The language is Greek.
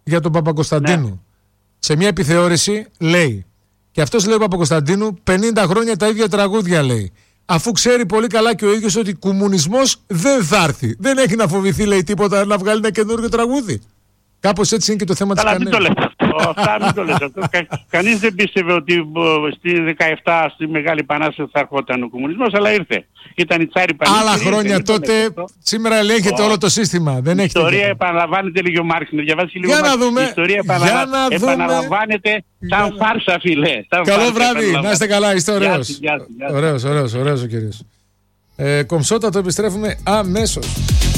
για τον Παπακοσταντίνου. Ναι. Σε μια επιθεώρηση λέει, και αυτός λέει ο Παπακοσταντίνου, 50 χρόνια τα ίδια τραγούδια λέει. Αφού ξέρει πολύ καλά και ο ίδιος ότι κομμουνισμός δεν θα έρθει. Δεν έχει να φοβηθεί, λέει, τίποτα να βγάλει ένα καινούργιο τραγούδι. Κάπως έτσι είναι και το θέμα της Κανέλας. Καλά, μην το λες αυτό. Αυτά μην το λες αυτό. Κανείς δεν πίστευε ότι στη 17 στη Μεγάλη Επανάσταση θα ερχόταν ο κομμουνισμός, αλλά ήρθε. Ήταν η Τσάρη Πανηγύρη. Άλλα χρόνια τότε, σήμερα ελέγχεται όλο το σύστημα. Δεν η ιστορία επαναλαμβάνεται, λίγο Μάρξ. Να διαβάσει λίγο Μάρξ. Η ιστορία επαναλαμβάνεται σαν φάρσα, φίλε. Καλό βράδυ, να είστε καλά, είστε ωραίος. Ωραίος ο κύριος. Κομψότατο, επιστρέφουμε αμέσως.